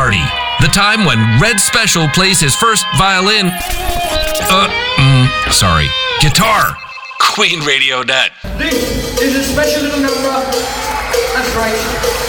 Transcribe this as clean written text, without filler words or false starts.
Party. The time when Red Special plays his first violin... guitar. QueenRadio.net. This is a special little number. That's right.